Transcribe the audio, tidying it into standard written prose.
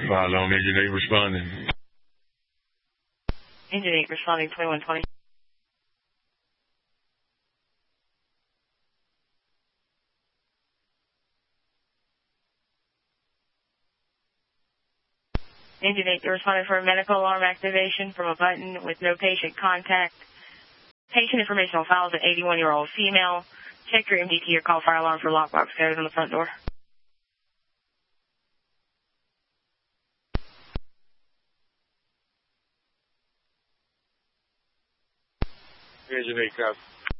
Follow Engine 8 responding. Engine 8 responding 2120. Engine 8, you're responding for a medical alarm activation from a button with no patient contact. Patient information on files an 81-year-old female. Check your MDT or call fire alarm for lockbox codes on the front door. Engine 8, copy.